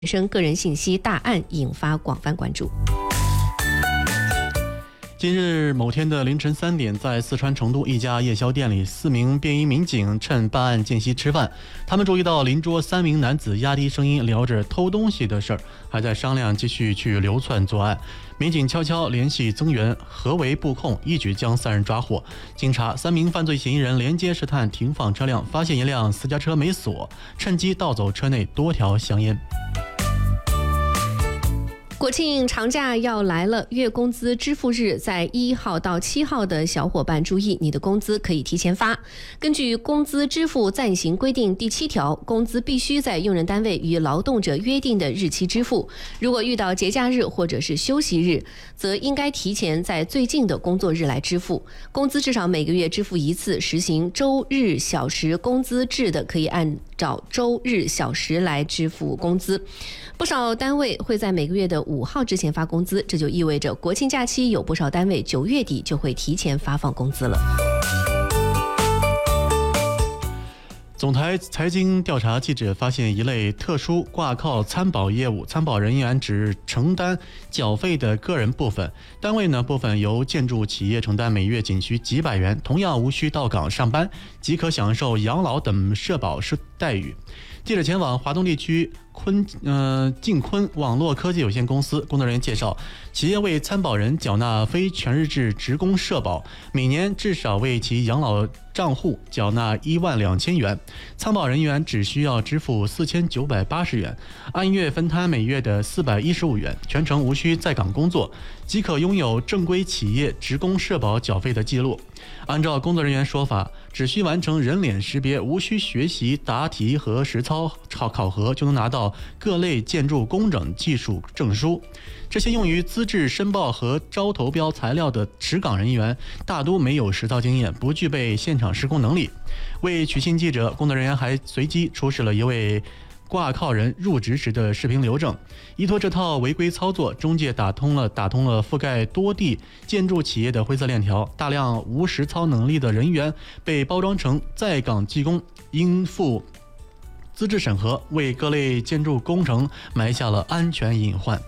生个人信息大案引发广泛关注。 今日某天的凌晨3点，在四川成都一家夜宵店里，4名便衣民警趁办案间隙吃饭。他们注意到邻桌3名男子压低声音聊着偷东西的事儿，还在商量继续去流窜作案。民警悄悄联系增援，合围布控，一举将3人抓获。经查，3名犯罪嫌疑人连接试探停放车辆，发现一辆私家车没锁，趁机盗走车内多条香烟。 国庆长假要来了，月工资支付日在1号到7号的小伙伴注意，你的工资可以提前发。根据工资支付暂行规定第7条，工资必须在用人单位与劳动者约定的日期支付。如果遇到节假日或者是休息日，则应该提前在最近的工作日来支付。工资至少每个月支付一次，实行周日小时工资制的，可以按照周日小时来支付工资。不少单位会在每个月的5号之前发工资，这就意味着国庆假期有不少单位9月底就会提前发放工资了。 总台财经调查记者发现一类特殊挂靠参保业务，参保人员只承担缴费的个人部分，单位部分由建筑企业承担，每月仅需几百元，同样无需到岗上班，即可享受养老等社保待遇。记者前往华东地区晋坤网络科技有限公司，工作人员介绍，企业为参保人缴纳非全日制职工社保，每年至少为其养老账户缴纳12000元，参保人员只需要支付4980元，按月分摊每月的415元，全程无需在岗工作，即可拥有正规企业职工社保缴费的记录。按照工作人员说法，只需完成人脸识别，无需学习答题和实操考核，就能拿到各类建筑工整技术证书。这些用于资质申报和招投标材料的持岗人员大多没有实操经验，不具备现场施工能力。为取信记者，工作人员还随机出示了一位挂靠人入职时的视频留证。依托这套违规操作，中介打通了覆盖多地建筑企业的灰色链条，大量无实操能力的人员被包装成在岗技工，应付资质审核，为各类建筑工程埋下了安全隐患。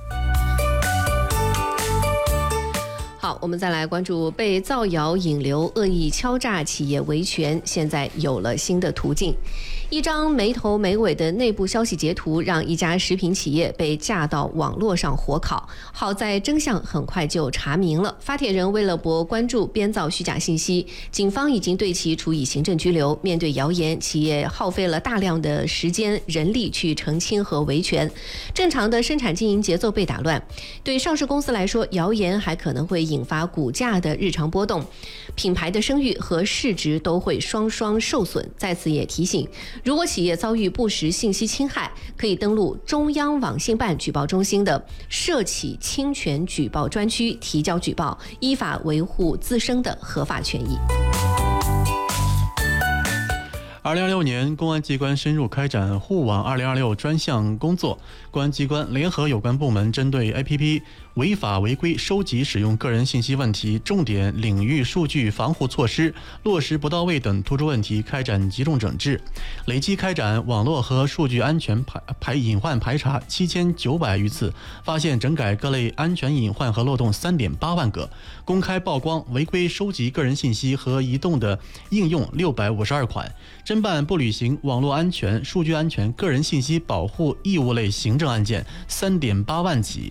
好，我们再来关注被造谣引流、恶意敲诈企业维权，现在有了新的途径。一张没头没尾的内部消息截图，让一家食品企业被架到网络上火烤。好在真相很快就查明了，发帖人为了博关注，编造虚假信息，警方已经对其处以行政拘留。面对谣言，企业耗费了大量的时间、人力去澄清和维权，正常的生产经营节奏被打乱。对上市公司来说，谣言还可能会引发股价的日常波动，品牌的声誉和市值都会双双受损。在此也提醒，如果企业遭遇不实信息侵害，可以登录中央网信办举报中心的涉企侵权举报专区提交举报，依法维护自身的合法权益。 2026年，公安机关深入开展护网2026专项工作。公安机关联合有关部门，针对 APP 违法违规收集使用个人信息问题、重点领域数据防护措施落实不到位等突出问题，开展集中整治，累计开展网络和数据安全隐患排查7900余次，发现整改各类安全隐患和漏洞3.8万个，公开曝光违规收集个人信息和移动的应用652款，侦办不履行网络安全、数据安全、个人信息保护义务类行政案件3.8万起。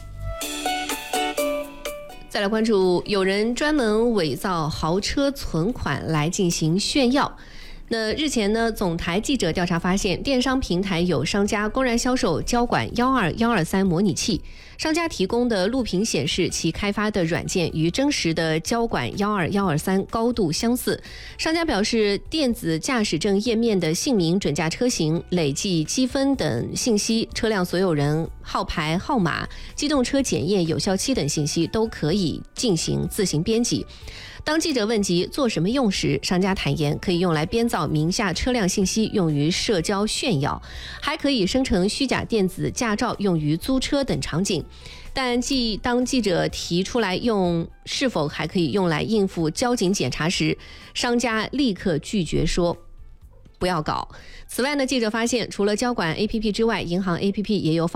再来关注，有人专门伪造豪车存款来进行炫耀。那日前呢，总台记者调查发现，电商平台有商家公然销售交管12123模拟器，商家提供的录屏显示其开发的软件与真实的交管12123高度相似。商家表示，电子驾驶证页面的姓名、准驾车型、累计积分等信息、车辆所有人、号牌号码、机动车检验有效期等信息都可以进行自行编辑。当记者问及做什么用时，商家坦言可以用来编造名下车辆信息，用于社交炫耀，还可以生成虚假电子驾照，用于租车等场景。但当记者提出来用是否还可以用来应付交警检查时，商家立刻拒绝说， 不要搞。此外呢，记者发现，除了交管 APP 之外，银行 APP 也有